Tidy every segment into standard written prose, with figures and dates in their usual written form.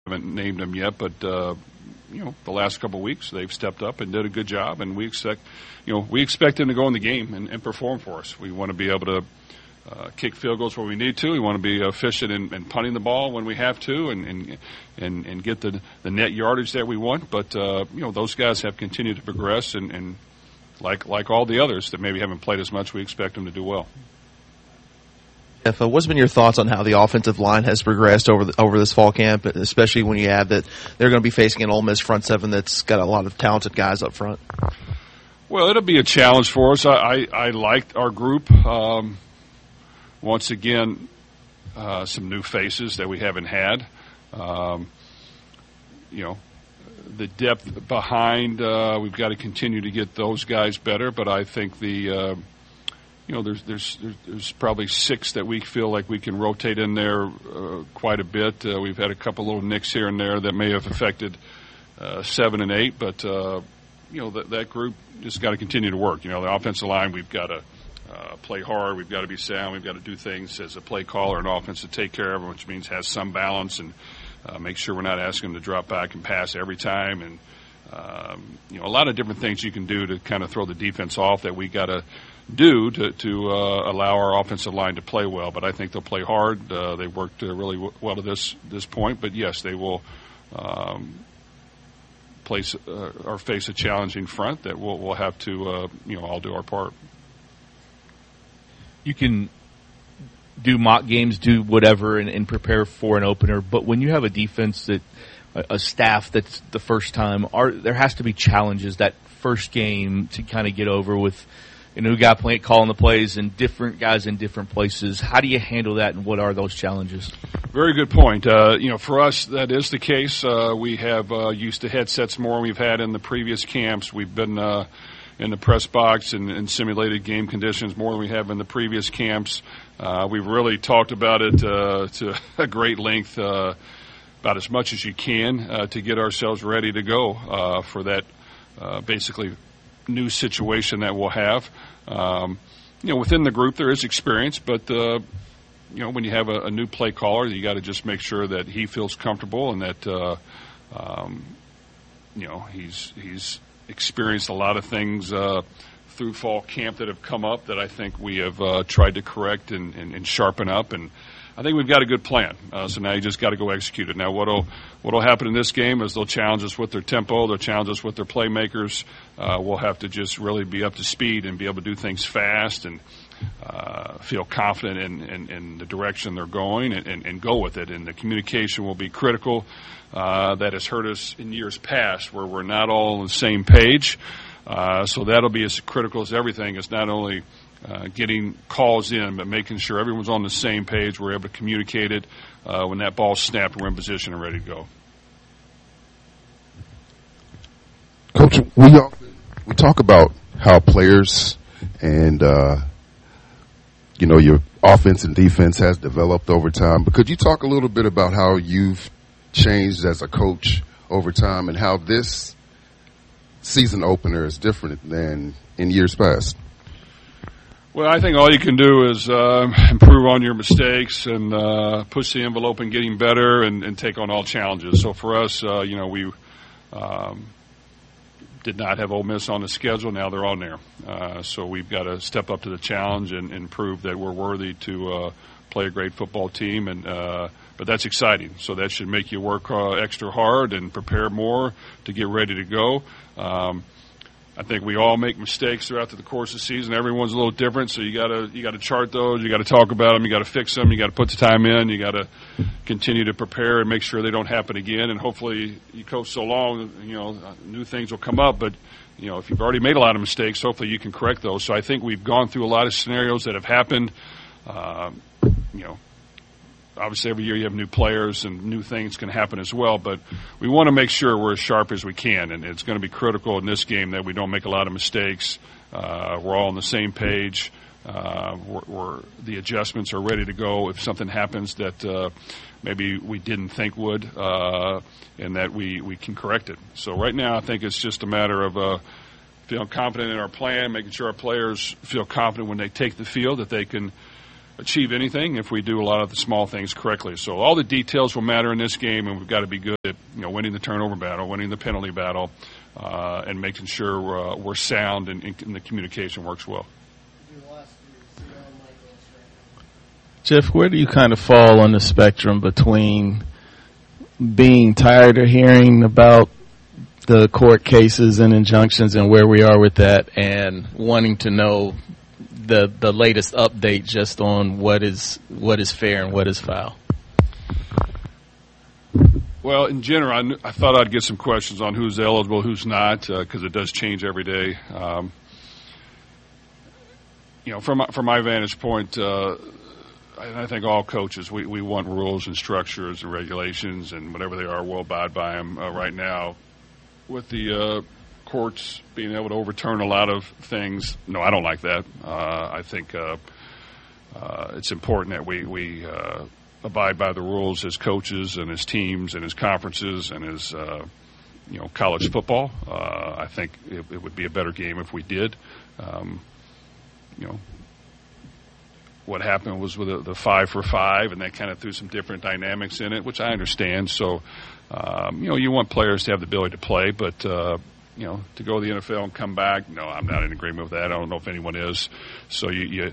haven't named them yet, but the last couple of weeks they've stepped up and did a good job, and we expect them to go in the game and perform for us. We want to be able to kick field goals where we need to. We want to be efficient in punting the ball when we have to, and get the net yardage that we want. But those guys have continued to progress, and like all the others that maybe haven't played as much, we expect them to do well. What's been your thoughts on how the offensive line has progressed over this fall camp, especially when you add that they're going to be facing an Ole Miss front seven that's got a lot of talented guys up front? Well, it'll be a challenge for us. I liked our group. Once again, some new faces that we haven't had. The depth behind, we've got to continue to get those guys better, but I think there's probably 6 that we feel like we can rotate in there quite a bit. We've had a couple little nicks here and there that may have affected 7 and 8, but that group just got to continue to work. The offensive line, we've got to play hard, we've got to be sound, we've got to do things as a play caller and offense to take care of them, which means has some balance and make sure we're not asking them to drop back and pass every time, and a lot of different things you can do to kind of throw the defense off that we got to do to allow our offensive line to play well. But I think they'll play hard. They worked really well to this point. But yes, they will face a challenging front that we'll have to all do our part. You can do mock games, do whatever, and prepare for an opener. But when you have a defense a staff that's the first time, there has to be challenges that first game to kind of get over with. A new guy calling the plays and different guys in different places. How do you handle that, and what are those challenges? Very good point. For us, that is the case. We have used to headsets more than we've had in the previous camps. We've been in the press box and in simulated game conditions more than we have in the previous camps. We've really talked about it to a great length, about as much as you can to get ourselves ready to go for that basically new situation that we'll have. Within the group there is experience, but when you have a new play caller, you got to just make sure that he feels comfortable and that he's experienced a lot of things through fall camp that have come up that I think we have tried to correct and sharpen up, and I think we've got a good plan. So now you just got to go execute it. Now what'll happen in this game is they'll challenge us with their tempo, they'll challenge us with their playmakers. We'll have to just really be up to speed and be able to do things fast and feel confident in the direction they're going and go with it. And the communication will be critical. That has hurt us in years past where we're not all on the same page. So that'll be as critical as everything. It's not only getting calls in, but making sure everyone's on the same page. We're able to communicate it. When that ball's snapped, we're in position and ready to go. Coach, we talk about how players and your offense and defense has developed over time. But could you talk a little bit about how you've changed as a coach over time and how this season opener is different than in years past? Well, I think all you can do is improve on your mistakes and push the envelope in getting better and take on all challenges. So for us, we did not have Ole Miss on the schedule. Now they're on there. So we've got to step up to the challenge and prove that we're worthy to play a great football team. But that's exciting. So that should make you work extra hard and prepare more to get ready to go. I think we all make mistakes throughout the course of the season. Everyone's a little different, so you got to chart those. You got to talk about them. You got to fix them. You got to put the time in. You got to continue to prepare and make sure they don't happen again. And hopefully, you coach so long, new things will come up. But if you've already made a lot of mistakes, hopefully you can correct those. So I think we've gone through a lot of scenarios that have happened. Obviously, every year you have new players and new things can happen as well, but we want to make sure we're as sharp as we can, and it's going to be critical in this game that we don't make a lot of mistakes. We're all on the same page. The adjustments are ready to go if something happens that maybe we didn't think would, and that we can correct it. So right now I think it's just a matter of feeling confident in our plan, making sure our players feel confident when they take the field that they can achieve anything if we do a lot of the small things correctly. So all the details will matter in this game, and we've got to be good at winning the turnover battle, winning the penalty battle, and making sure we're sound and the communication works well. Jeff, where do you kind of fall on the spectrum between being tired of hearing about the court cases and injunctions and where we are with that, and wanting to know the latest update just on what is fair and what is foul? Well, in general, I thought I'd get some questions on who's eligible, who's not, because it does change every day. From my vantage point, I think all coaches, we want rules and structures and regulations, and whatever they are, we'll abide by them. Right now, with the courts being able to overturn a lot of things, no, I don't like that. I think it's important that we abide by the rules as coaches and as teams and as conferences and as college football. I think it would be a better game if we did. What happened was with the 5 for 5, and that kind of threw some different dynamics in it, which I understand. So, you want players to have the ability to play, but to go to the NFL and come back, no, I'm not in agreement with that. I don't know if anyone is. So you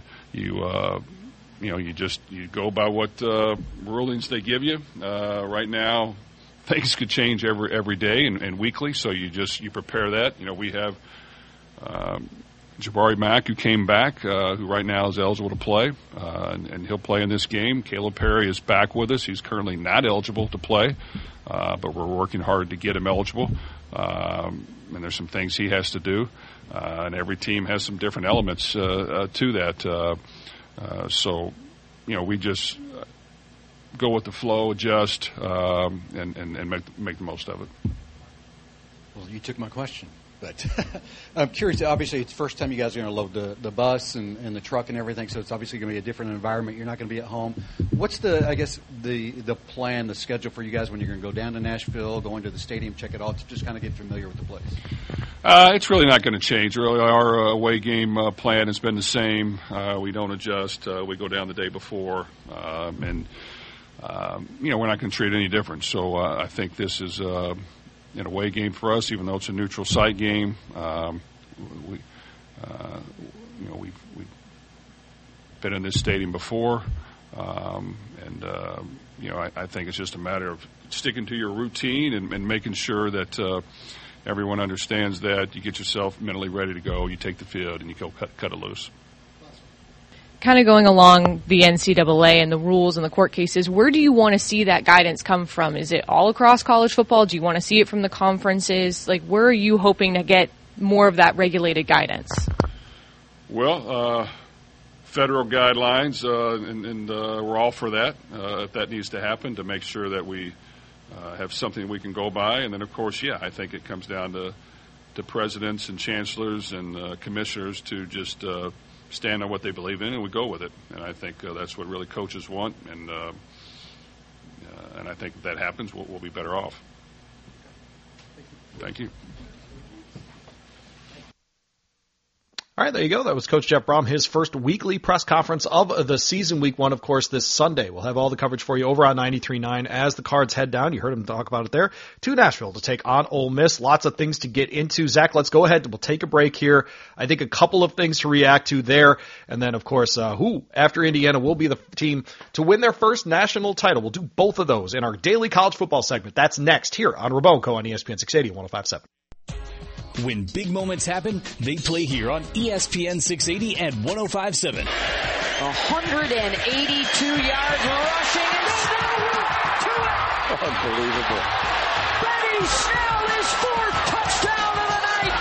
go by what rulings they give you. Right now, things could change every day and weekly. So you prepare that. We have Jabari Mack, who came back, who right now is eligible to play, and he'll play in this game. Caleb Perry is back with us. He's currently not eligible to play, but we're working hard to get him eligible. And there's some things he has to do, and every team has some different elements to that. So, we just go with the flow, adjust, and make the most of it. Well, you took my question. But I'm curious, obviously it's the first time you guys are going to load the bus and the truck and everything, so it's obviously going to be a different environment. You're not going to be at home. What's the plan, the schedule for you guys when you're going to go down to Nashville, go into the stadium, check it out, to just kind of get familiar with the place? It's really not going to change. Really, our away game plan has been the same. We don't adjust. We go down the day before, and we're not going to treat it any different. So I think this is an away game for us, even though it's a neutral site game. We've been in this stadium before, and I think it's just a matter of sticking to your routine and making sure that everyone understands that. You get yourself mentally ready to go, you take the field, and you go cut it loose. Kind of going along the NCAA and the rules and the court cases, where do you want to see that guidance come from? Is it all across college football? Do you want to see it from the conferences? Like, where are you hoping to get more of that regulated guidance? Well, federal guidelines, and we're all for that, if that needs to happen, to make sure that we have something we can go by. And then, of course, I think it comes down to presidents and chancellors and commissioners to just stand on what they believe in, and we go with it. And I think that's what really coaches want, and I think if that happens, we'll be better off. Thank you. All right, there you go. That was Coach Jeff Brohm, his first weekly press conference of the season, week one, of course, this Sunday. We'll have all the coverage for you over on 93.9 as the Cards head down. You heard him talk about it there, to Nashville to take on Ole Miss. Lots of things to get into. Zach, let's go ahead. We'll take a break here. I think a couple of things to react to there. And then, of course, who, after Indiana, will be the team to win their first national title. We'll do both of those in our daily college football segment. That's next here on Ramon Co. on ESPN 680 and 105.7. When big moments happen, they play here on ESPN 680 and 105.7. 182 yards rushing, and Snell to it. Unbelievable. Benny Snell, his fourth touchdown of the night.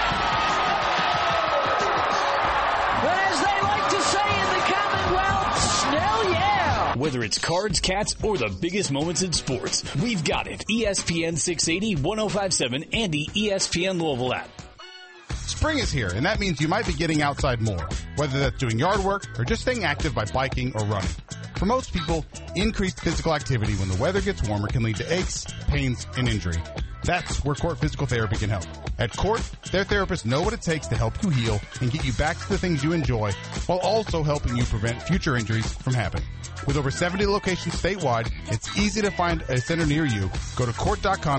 But as they like to say in the Commonwealth, Snell, yeah. Whether it's Cards, Cats, or the biggest moments in sports, we've got it. ESPN 680, 105.7, and the ESPN Louisville app. Spring is here, and that means you might be getting outside more, whether that's doing yard work or just staying active by biking or running. For most people, increased physical activity when the weather gets warmer can lead to aches, pains, and injury. That's where Court Physical Therapy can help. At Court, their therapists know what it takes to help you heal and get you back to the things you enjoy while also helping you prevent future injuries from happening. With over 70 locations statewide, it's easy to find a center near you. Go to court.com